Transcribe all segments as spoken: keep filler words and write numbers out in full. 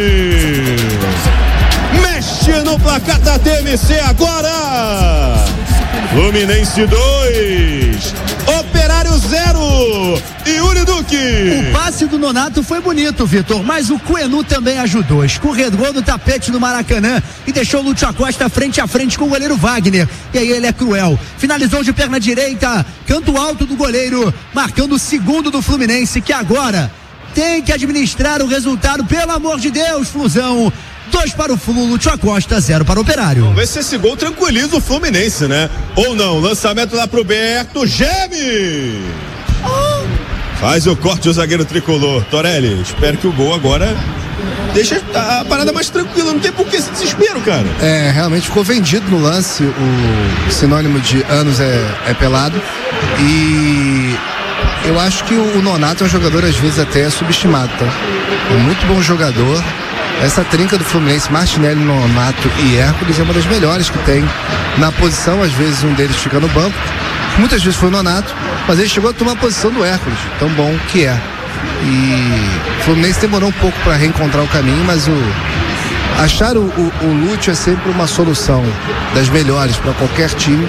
Mexe no placar da T M C agora. Fluminense dois, Operário zero. Yuri Duque. O passe do Nonato foi bonito, Vitor, mas o Coenu também ajudou. Escorregou no tapete do Maracanã e deixou o Lúcio Acosta frente a frente com o goleiro Wagner. E aí ele é cruel. Finalizou de perna direita, canto alto do goleiro, marcando o segundo do Fluminense, que agora tem que administrar o resultado, pelo amor de Deus, Flusão. Dois para o Flu, Lúcio Acosta, zero para o Operário. Vamos ver se esse gol tranquiliza o Fluminense, né? Ou não, lançamento lá pro Berto, geme! Oh. Faz o corte o zagueiro tricolor. Torelli, espero que o gol agora deixa a parada mais tranquila, não tem por que esse desespero, cara. É, realmente ficou vendido no lance, o sinônimo de anos é, é pelado, e eu acho que o Nonato é um jogador às vezes até subestimado, tá? É um muito bom jogador. Essa trinca do Fluminense, Martinelli, Nonato e Hércules, é uma das melhores que tem na posição. Às vezes um deles fica no banco, muitas vezes foi o Nonato, mas ele chegou a tomar a posição do Hércules, tão bom que é. E o Fluminense demorou um pouco para reencontrar o caminho, mas o achar o, o, o Lúcio é sempre uma solução das melhores para qualquer time.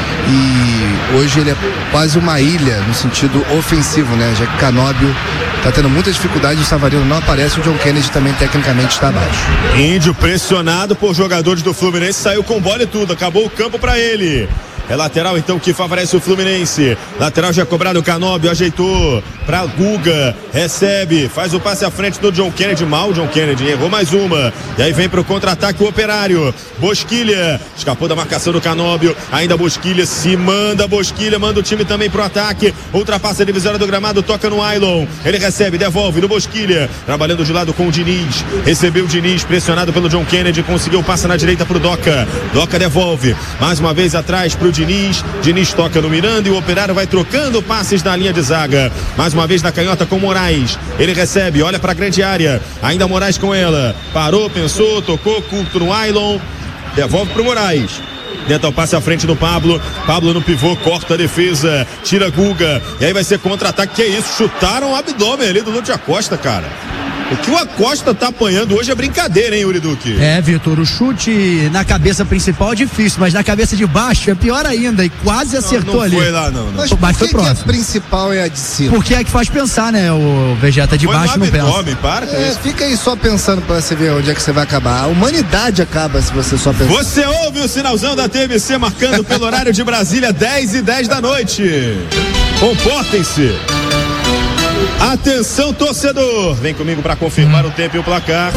E hoje ele é quase uma ilha no sentido ofensivo, né? Já que Canóbio tá tendo muita dificuldade, o Savarino não aparece, o John Kennedy também tecnicamente está abaixo. Índio pressionado por jogadores do Fluminense, saiu com bola e tudo, acabou o campo para ele. É lateral então que favorece o Fluminense. Lateral já cobrado, o Canóbio ajeitou pra Guga, recebe, faz o passe à frente do John Kennedy, mal o John Kennedy, errou mais uma. E aí vem pro contra-ataque o Operário. Bosquilha, escapou da marcação do Canóbio, ainda Bosquilha, se manda Bosquilha, manda o time também pro ataque. Ultrapassa a divisória do gramado, toca no Ailon. Ele recebe, devolve no Bosquilha, trabalhando de lado com o Diniz. Recebeu o Diniz, pressionado pelo John Kennedy, conseguiu o passe na direita pro Doca. Doca devolve, mais uma vez atrás pro Diniz, Diniz toca no Miranda e o Operário vai trocando passes na linha de zaga, mais uma vez na canhota com Moraes, ele recebe, olha para a grande área, ainda Moraes com ela, parou, pensou, tocou, curto no Ailon, devolve pro Moraes, tenta o passe à frente do Pablo, Pablo no pivô, corta a defesa, tira Guga, e aí vai ser contra-ataque, que é isso, chutaram o abdômen ali do Lúcio Acosta, cara. O que o Acosta tá apanhando hoje é brincadeira, hein, Yuri Duque? É, Vitor, o chute na cabeça principal é difícil, mas na cabeça de baixo é pior ainda, e quase acertou não, não ali. Não foi lá, não. não. Mas, mas foi próximo. A principal é a de cima. Porque é que faz pensar, né? O Vegeta de foi baixo não pensa. Abdômen, para com é, isso. Fica aí só pensando pra você ver onde é que você vai acabar. A humanidade acaba se você só pensar. Você ouve o sinalzão da T M C marcando pelo horário de Brasília, dez e dez da noite. Comportem-se. Atenção, torcedor, vem comigo para confirmar hum. o tempo e o placar.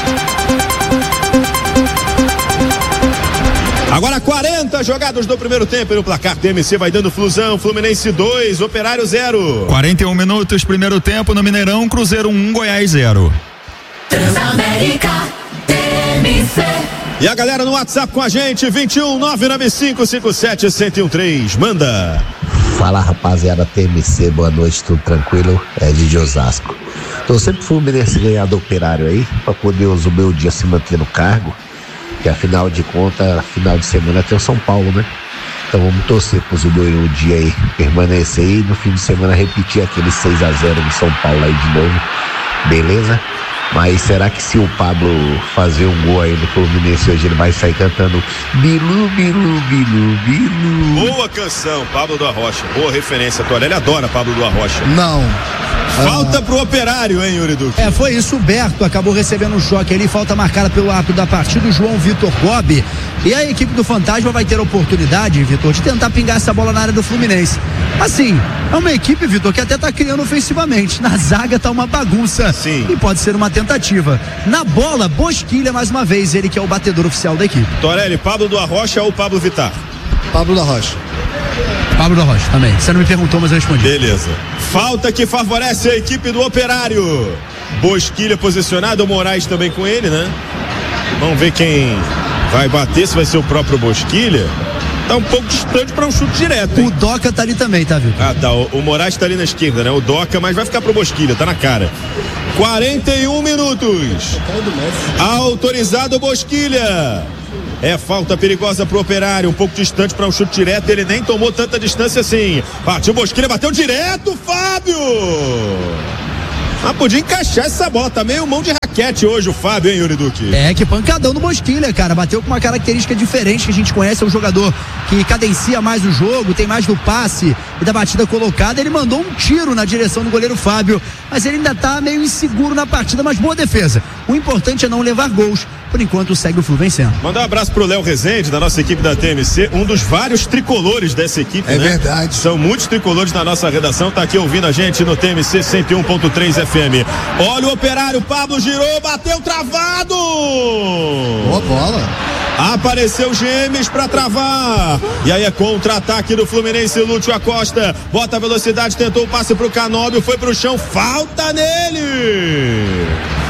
Agora quarenta jogados do primeiro tempo e no placar T M C vai dando Flusão, Fluminense dois, Operário zero. quarenta e um minutos, primeiro tempo no Mineirão, Cruzeiro um, Goiás zero. Transamérica T M C. E a galera no WhatsApp com a gente, vinte e um, nove nove cinco, cinco sete, um um três, manda. Fala, rapaziada T M C, boa noite, tudo tranquilo? É de Osasco. Tô sempre Fluminense ganhar do Operário aí, pra poder o meu dia se manter no cargo, que afinal de contas, final de semana tem o São Paulo, né? Então vamos torcer pro Zumbi o dia aí permanecer aí, no fim de semana repetir aquele seis a zero do São Paulo aí de novo, beleza? Mas será que se o Pablo fazer um gol aí no Fluminense hoje, ele vai sair cantando Bilu, Bilu, Bilu, Bilu? Boa canção, Pablo do Arrocha, boa referência, Torelli adora Pablo do Arrocha. Não. Falta ah. pro Operário, hein, Yuri Duque? É, foi isso, o Berto acabou recebendo um choque ali, falta marcada pelo árbitro da partida, o João Vitor Gobi. E a equipe do Fantasma vai ter a oportunidade, Vitor, de tentar pingar essa bola na área do Fluminense. Assim, é uma equipe, Vitor, que até tá criando ofensivamente. Na zaga tá uma bagunça. Sim. E pode ser uma tentativa. Na bola, Bosquilha mais uma vez, ele que é o batedor oficial da equipe. Torelli, Pablo do Arrocha ou Pablo Vittar? Pablo da Rocha. Pablo da Rocha também. Você não me perguntou, mas eu respondi. Beleza. Falta que favorece a equipe do Operário. Bosquilha posicionado, o Moraes também com ele, né? Vamos ver quem vai bater, se vai ser o próprio Bosquilha. Tá um pouco distante para um chute direto, hein? O Doca tá ali também, tá, Vitor? Ah, tá. O, o Moraes tá ali na esquerda, né? O Doca, mas vai ficar pro Bosquilha, tá na cara. quarenta e um minutos. Autorizado o Bosquilha. É falta perigosa pro Operário, um pouco distante para um chute direto, ele nem tomou tanta distância assim. Partiu Bosquilha, bateu direto, Fábio! Mas podia encaixar essa bola, tá meio mão de raquete hoje o Fábio, hein, Yuri Duque? É, que pancadão no Bosquilha, cara, bateu com uma característica diferente que a gente conhece, é um jogador que cadencia mais o jogo, tem mais do passe e da batida colocada, ele mandou um tiro na direção do goleiro Fábio, mas ele ainda tá meio inseguro na partida, mas boa defesa. O importante é não levar gols. Por enquanto segue o Flu vencendo. Mandar um abraço pro Léo Rezende, da nossa equipe da T M C, um dos vários tricolores dessa equipe, é né? Verdade. São muitos tricolores na nossa redação, tá aqui ouvindo a gente no T M C cento e um ponto três F M. Olha o Operário, Pablo girou, bateu travado! Boa bola. Apareceu Gemes pra travar. E aí é contra-ataque do Fluminense, Lúcio Acosta. Bota a velocidade, tentou o passe pro Canóbio, foi pro chão, falta nele!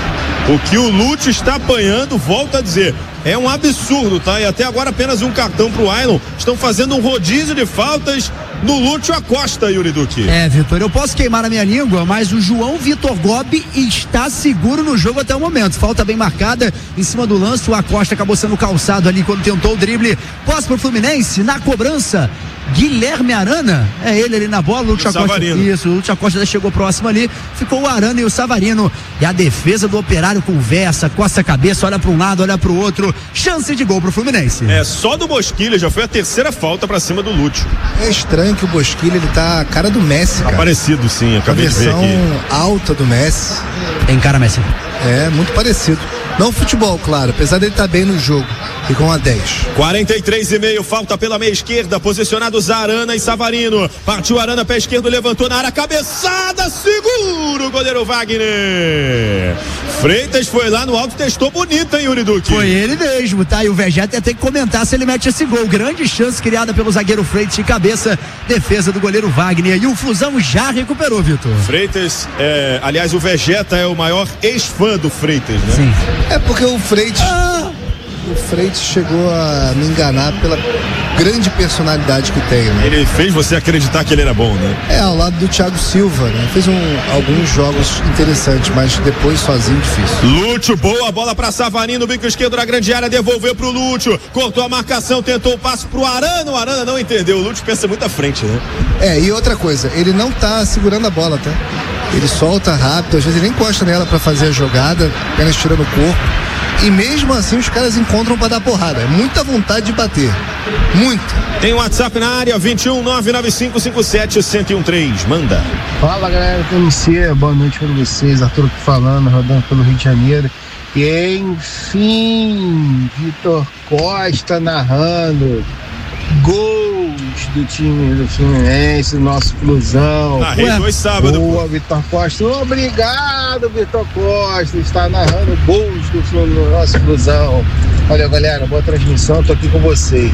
O que o Lúcio está apanhando, volto a dizer, é um absurdo, tá? E até agora apenas um cartão pro Ailon. Estão fazendo um rodízio de faltas no Lúcio Acosta, Yuri Duque. É, Vitor, eu posso queimar a minha língua, mas o João Vitor Gobi está seguro no jogo até o momento. Falta bem marcada em cima do lance, o Acosta acabou sendo calçado ali quando tentou o drible. Posse pro Fluminense, na cobrança, Guilherme Arana, é ele ali na bola, o Lúcio Acosta, Savarino. isso, o Lúcio Acosta já chegou próximo ali, ficou o Arana e o Savarino, e a defesa do Operário conversa, coça a cabeça, olha para um lado, olha para o outro, chance de gol pro Fluminense. É, só do Bosquilha já foi a terceira falta para cima do Lúcio. É estranho que o Bosquilha, ele tá a cara do Messi, cara. Tá parecido, sim, acabei a de ver versão aqui. alta do Messi. Tem cara, Messi. É, muito parecido. Não o futebol, claro, apesar dele estar bem no jogo. E com a dez. quarenta e três e meio, falta pela meia esquerda, posicionados Arana e Savarino. Partiu Arana, pé esquerdo, levantou na área, cabeçada, segura o goleiro Wagner. Freitas foi lá no alto, testou bonito, hein, Yuri Duque? Foi ele mesmo, tá? E o Vegeta ia ter que comentar se ele mete esse gol. Grande chance criada pelo zagueiro Freitas de cabeça, defesa do goleiro Wagner. E o Flusão já recuperou, Vitor. Freitas, é, aliás, o Vegeta é o maior ex-fã do Freitas, né? Sim. É porque o Freitas. Ah! O Freitas chegou a me enganar pela grande personalidade que tem, né? Ele fez você acreditar que ele era bom, né? É, ao lado do Thiago Silva, né? Fez um, alguns jogos interessantes, mas depois sozinho difícil. Lúcio, boa bola pra Savarino, bico esquerdo na grande área, devolveu pro Lúcio, cortou a marcação, tentou o passe pro Arana, o Arana não entendeu, o Lúcio pensa muito à frente, né? É, e outra coisa, ele não tá segurando a bola, tá? Ele solta rápido, às vezes ele nem encosta nela pra fazer a jogada, apenas tirando o corpo. E mesmo assim os caras encontram pra dar porrada. É muita vontade de bater. Muito. Tem um WhatsApp na área, vinte e um, nove nove cinco cinco sete, zero um três. Manda. Fala, galera do T M C. Boa noite pra vocês. Arthur aqui falando, rodando pelo Rio de Janeiro. E enfim, Vitor Costa narrando. Gols do time do Fluminense, nosso Flusão. Narrei dois sábados. Boa, Vitor Costa. Obrigado, Vitor Costa. Está narrando gols do, Flu, do nosso Flusão. Olha, galera, boa transmissão. Tô aqui com vocês.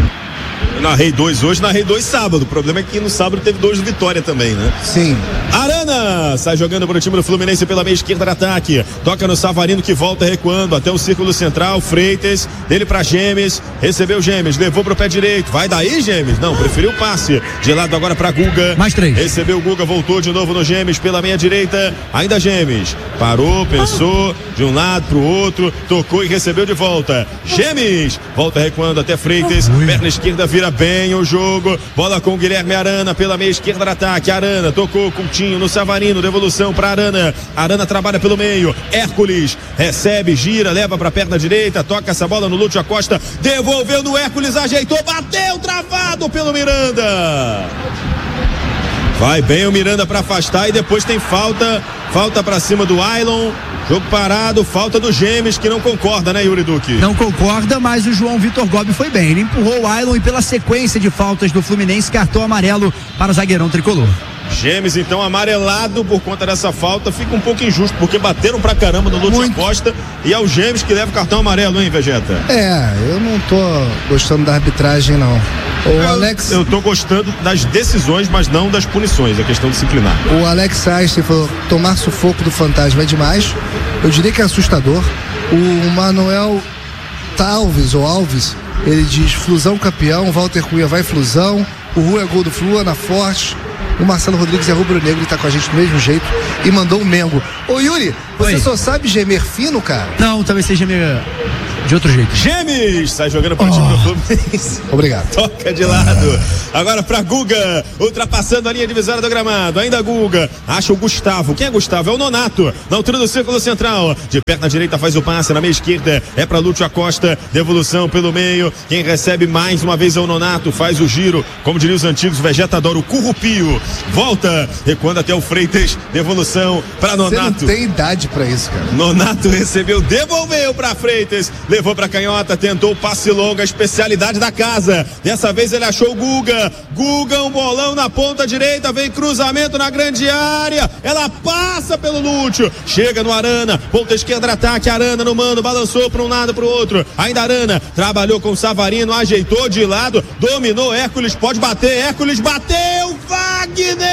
Eu narrei dois hoje, narrei dois sábado. O problema é que no sábado teve dois do Vitória também, né? Sim. Arana sai jogando para o time do Fluminense pela meia esquerda de ataque. Toca no Savarino que volta recuando até o círculo central. Freitas, dele para Gemes. Recebeu Gemes, levou para o pé direito. Vai daí, Gemes? Não, preferiu o passe. De lado agora para Guga. Mais três. Recebeu o Guga, voltou de novo no Gemes pela meia direita. Ainda Gemes. Parou, pensou de um lado para o outro. Tocou e recebeu de volta. Gemes volta recuando até Freitas. Perna esquerda vira bem o jogo, bola com o Guilherme Arana pela meia esquerda do ataque. Arana tocou Coutinho no Savarino, devolução para Arana. Arana trabalha pelo meio. Hércules recebe, gira, leva para a perna direita, toca essa bola no Lúcio Acosta, devolveu no Hércules, ajeitou, bateu, travado pelo Miranda. Vai bem o Miranda para afastar e depois tem falta, falta para cima do Ailon. Jogo parado, falta do Gemes que não concorda, né, Yuri Duque? Não concorda, mas o João Vitor Gobi foi bem. Ele empurrou o Ailon e pela sequência de faltas do Fluminense, cartão amarelo para o zagueirão tricolor. Gemes, então, amarelado por conta dessa falta, fica um pouco injusto, porque bateram pra caramba no Lúcio Acosta e é o Gemes que leva o cartão amarelo, hein, Vegeta? É, eu não tô gostando da arbitragem, não. O eu, Alex... Eu tô gostando das decisões, mas não das punições, a questão disciplinar. O Alex Einstein falou, tomar sufoco do fantasma é demais. Eu diria que é assustador. O Manuel Talves, ou Alves, ele diz, Flusão campeão, Walter Cunha vai Flusão, o Rua é gol do Flu, Ana Forte. O Marcelo Rodrigues é rubro-negro e tá com a gente do mesmo jeito e mandou um Mengo. Ô Yuri, você Oi. Só sabe gemer fino, cara? Não, talvez seja gemer de outro jeito. Gemes, sai jogando pro oh. time do Fluminense. Obrigado. Toca de lado. Agora pra Guga, ultrapassando a linha divisória do gramado. Ainda Guga, acha o Gustavo. Quem é Gustavo? É o Nonato, na altura do círculo central. De perna direita faz o passe, na meia esquerda é pra Lúcio Acosta. Devolução pelo meio. Quem recebe mais uma vez é o Nonato, faz o giro, como diriam os antigos, vegetador, o Currupio. Volta, recuando até o Freitas. Devolução pra Nonato. Você não tem idade pra isso, cara. Nonato recebeu, devolveu pra Freitas, levou pra canhota, tentou o passe longo, a especialidade da casa. Dessa vez ele achou o Guga. Guga, um bolão na ponta direita, vem cruzamento na grande área. Ela passa pelo Lúcio, chega no Arana, ponta esquerda, ataque. Arana no mano, balançou pra um lado, pro outro. Ainda Arana, trabalhou com o Savarino, ajeitou de lado, dominou. Hércules pode bater, Hércules bateu, Wagner!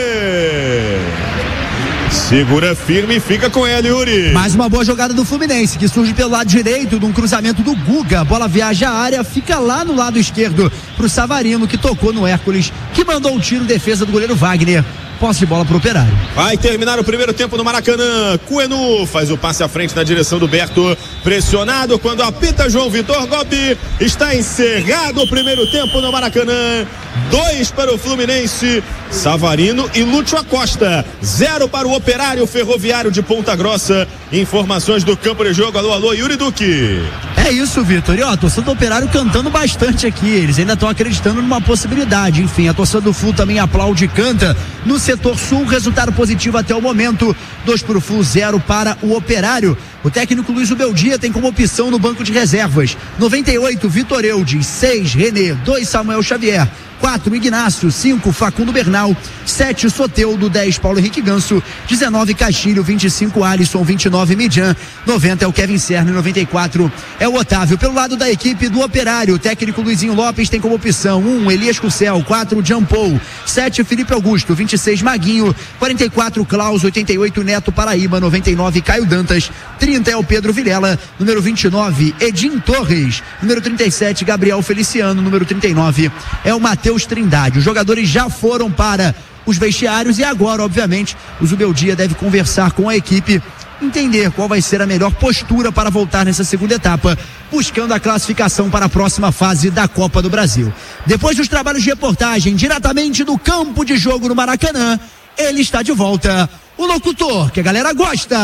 Segura firme e fica com ele, Yuri. Mais uma boa jogada do Fluminense, que surge pelo lado direito de um cruzamento do Guga. A bola viaja à área, fica lá no lado esquerdo pro Savarino, que tocou no Hércules, que mandou um tiro, defesa do goleiro Wagner. Posse de bola pro Operário. Vai terminar o primeiro tempo no Maracanã. Coenu faz o passe à frente na direção do Berto. Pressionado quando apita João Vitor Gobi. Está encerrado o primeiro tempo no Maracanã. Dois para o Fluminense, Savarino e Lúcio Acosta. Zero para o Operário Ferroviário de Ponta Grossa. Informações do campo de jogo. Alô, alô, Yuri Duque. É isso, Vitor. E ó, a torcida do Operário cantando bastante aqui. Eles ainda estão acreditando numa possibilidade. Enfim, a torcida do Flu também aplaude e canta. No setor sul, resultado positivo até o momento. Dois para o Flu, zero para o Operário. O técnico Luiz Ubeldia tem como opção no banco de reservas: noventa e oito, Vitor Eudes; seis, René; dois, Samuel Xavier; quatro, Ignácio; cinco, Facundo Bernal; sete, Soteldo; dez, Paulo Henrique Ganso; dezenove, Castilho; vinte e cinco, Alisson; vinte e nove, Midjan; noventa é o Kevin Serna; noventa e quatro é o Otávio. Pelo lado da equipe do Operário, o técnico Luizinho Lopes tem como opção: um, Elias Cucel; quatro, Jean Paul; sete, Felipe Augusto; vinte e seis, Maguinho; quarenta e quatro, Klaus; oitenta e oito, Neto Paraíba; noventa e nove, Caio Dantas; trinta é o Pedro Vilela; número vinte e nove, Edim Torres; número trinta e sete, Gabriel Feliciano; número trinta e nove é o Matheus Trindade. Os jogadores já foram para os vestiários e agora, obviamente, o Zubeldia deve conversar com a equipe, entender qual vai ser a melhor postura para voltar nessa segunda etapa, buscando a classificação para a próxima fase da Copa do Brasil. Depois dos trabalhos de reportagem diretamente do campo de jogo no Maracanã, ele está de volta, o locutor que a galera gosta,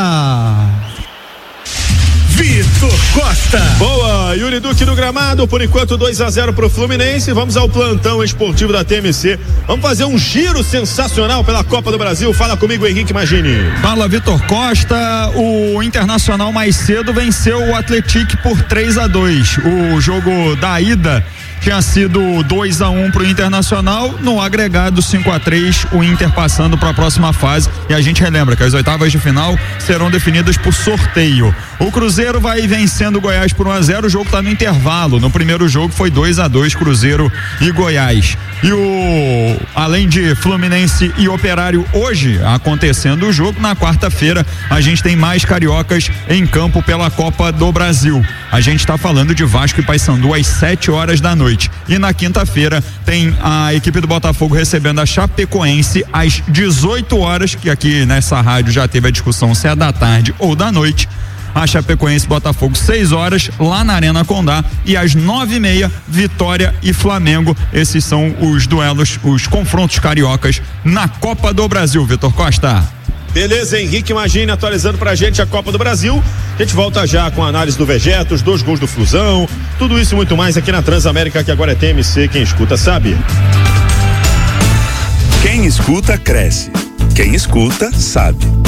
Vitor Costa. Boa, Yuri Duque no gramado, por enquanto dois a zero pro Fluminense. Vamos ao plantão esportivo da T M C. Vamos fazer um giro sensacional pela Copa do Brasil. Fala comigo, Henrique Magini. Fala, Vitor Costa. O Internacional mais cedo venceu o Atlético por três a dois. O jogo da ida tinha sido dois a um pro Internacional, no agregado cinco a três, o Inter passando para a próxima fase. E a gente relembra que as oitavas de final serão definidas por sorteio. O Cruzeiro vai vencendo o Goiás por um a zero, o jogo está no intervalo. No primeiro jogo foi dois a dois, Cruzeiro e Goiás. E o além de Fluminense e Operário hoje acontecendo o jogo, na quarta-feira a gente tem mais cariocas em campo pela Copa do Brasil. A gente está falando de Vasco e Paysandu às sete horas da noite. E na quinta-feira tem a equipe do Botafogo recebendo a Chapecoense às dezoito horas, que aqui nessa rádio já teve a discussão se é da tarde ou da noite. A Chapecoense Botafogo seis horas lá na Arena Condá, e às nove e meia Vitória e Flamengo. Esses são os duelos, os confrontos cariocas na Copa do Brasil. Vitor Costa. Beleza, Henrique Magini atualizando pra gente a Copa do Brasil. A gente volta já com a análise do Vegeto, os dois gols do Flusão, tudo isso e muito mais aqui na Transamérica, que agora é T M C. Quem escuta sabe. Quem escuta cresce. Quem escuta sabe.